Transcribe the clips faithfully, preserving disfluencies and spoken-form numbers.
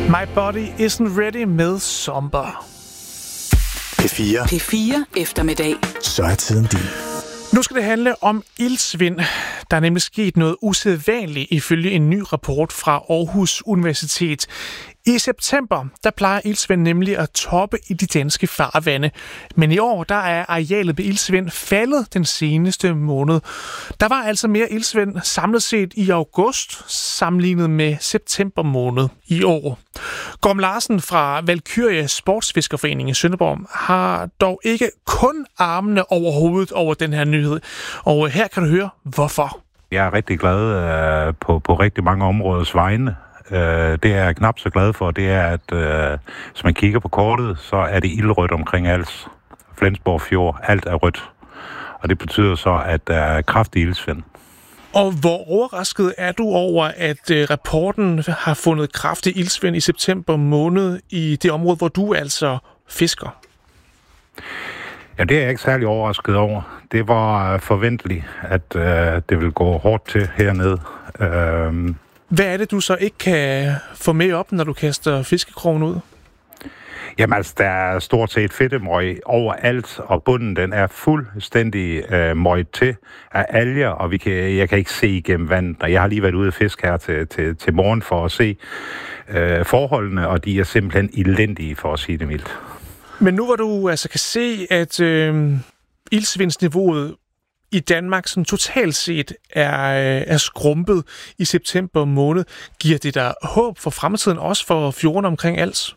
My Body Isn't Ready med Somber. P fire. P fire eftermiddag. Så er tiden din. Nu skal det handle om iltsvind. Der er nemlig sket noget usædvanligt ifølge en ny rapport fra Aarhus Universitet. I september, der plejer iltsvind nemlig at toppe i de danske farvande. Men i år, der er arealet med iltsvind faldet den seneste måned. Der var altså mere iltsvind samlet set i august, sammenlignet med september måned i år. Gorm Larsen fra Valkyrie Sportsfiskerforening i Sønderborg har dog ikke kun armene over hovedet over den her nyhed. Og her kan du høre, hvorfor. Jeg er rigtig glad øh, på, på rigtig mange områders vegne. Det er jeg knap så glad for, det er, at øh, hvis man kigger på kortet, så er det ildrødt omkring Als. Flensborg Fjord, alt er rødt. Og det betyder så, at der er kraftig iltsvind. Og hvor overrasket er du over, at øh, rapporten har fundet kraftig iltsvind i september måned i det område, hvor du altså fisker? Ja, det er jeg ikke særlig overrasket over. Det var forventeligt, at øh, det ville gå hårdt til hernede. Øh, Hvad er det, du så ikke kan få med op, når du kaster fiskekrogen ud? Jamen altså, der er stort set fedtemøg overalt, og bunden den er fuldstændig øh, møjt til af alger, og vi kan, jeg kan ikke se igennem vandet. Og jeg har lige været ude at fiske her til, til, til morgen for at se øh, forholdene, og de er simpelthen elendige, for at sige det mildt. Men nu hvor du altså kan se, at øh, iltsvindsniveauet i Danmark sådan totalt set er, er skrumpet i september måned, giver det dig håb for fremtiden, også for fjorden omkring Als?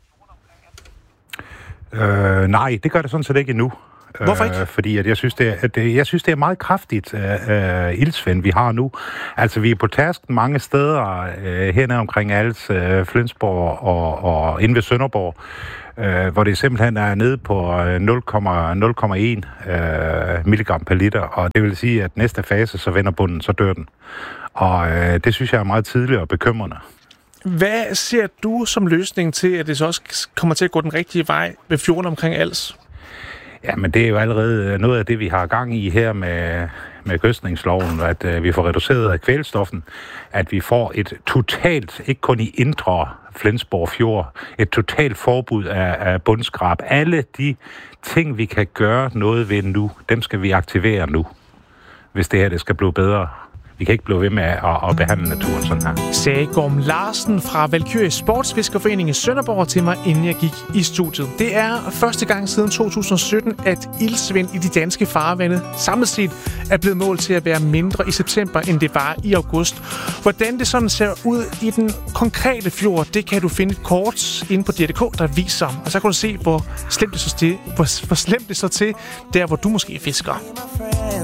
Øh, nej, det gør det sådan set ikke endnu. Hvorfor ikke? Øh, fordi at jeg, synes, det er, at det, jeg synes, det er meget kraftigt øh, iltsvind, vi har nu. Altså, vi er på tasken mange steder øh, hernede omkring Als, øh, Flensborg og, og inde ved Sønderborg, øh, hvor det simpelthen er nede på nul komma en øh, milligram per liter. Og det vil sige, at næste fase, så vender bunden, så dør den. Og øh, det synes jeg er meget tidligt og bekymrende. Hvad ser du som løsning til, at det så også kommer til at gå den rigtige vej ved fjorden omkring Als? Ja, men det er jo allerede noget af det, vi har gang i her med, med gødskningsloven, at øh, vi får reduceret kvælstoffen, at vi får et totalt, ikke kun i indre Flensborg Fjord, et totalt forbud af, af bundskrab. Alle de ting, vi kan gøre noget ved nu, dem skal vi aktivere nu, hvis det her det skal blive bedre. Vi kan ikke blive ved med at, at behandle naturen sådan her. Sagde Gorm Larsen fra Valkyrie Sportsfiskerforening i Sønderborg til mig, inden jeg gik i studiet. Det er første gang siden to tusind og sytten, at iltsvind i de danske farvande samlet set er blevet målt til at være mindre i september, end det var i august. Hvordan det sådan ser ud i den konkrete fjord, det kan du finde et kort inde på D R D K, der viser. Og så kan du se, hvor slemt det så til, hvor, hvor slemt det så til der, hvor du måske fisker.